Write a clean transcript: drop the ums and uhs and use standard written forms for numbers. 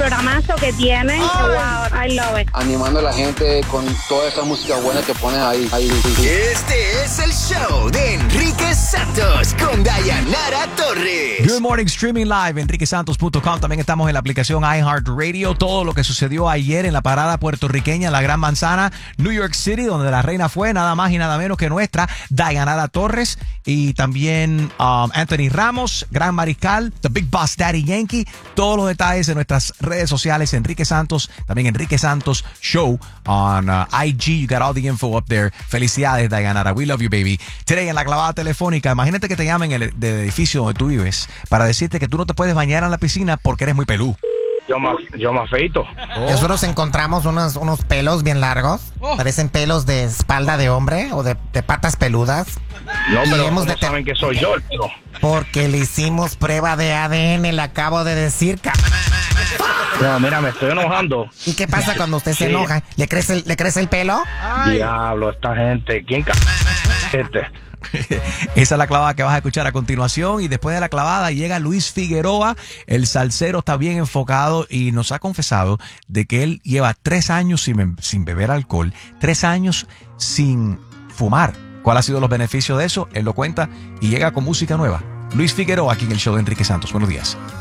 programazo que tienen. Wow, I love it. Animando a la gente con toda esa música buena que pones ahí. Este es el show de Enrique Santos con Dayanara Torres. Good morning, streaming live, enriquesantos.com. También estamos en la aplicación iHeartRadio. Todo lo que sucedió ayer en la parada puertorriqueña, la Gran Manzana, New York City, donde la reina fue nada más y nada menos que nuestra Dayanara Torres. Y también Anthony Ramos, Gran Mariscal, The Big Boss Daddy Yankee. Todos los detalles en nuestras redes sociales, Enrique Santos, también Enrique Santos Show on IG. You got all the info up there. Felicidades, Dayanara. We love you, baby. Today, en la clavada telefónica, imagínate que te llamen del edificio donde tú vives para decirte que tú no te puedes bañar en la piscina porque eres muy pelú. Yo me afeito. Nosotros encontramos unos pelos bien largos. Parecen pelos de espalda de hombre o de patas peludas. No, Y pero hemos ¿cómo saben que soy yo? No. Porque le hicimos prueba de ADN, le acabo de decir. No, mira, me estoy enojando. ¿Y qué pasa cuando usted se Sí. enoja? ¿Le crece el pelo? Diablo, esta gente. ¿Quién Esa es la clavada que vas a escuchar a continuación. Y después de la clavada llega Luis Figueroa. El salsero está bien enfocado y nos ha confesado de que él lleva 3 años sin beber alcohol, 3 años sin fumar. ¿Cuáles han sido los beneficios de eso? Él lo cuenta y llega con música nueva. Luis Figueroa aquí en el show de Enrique Santos. Buenos días.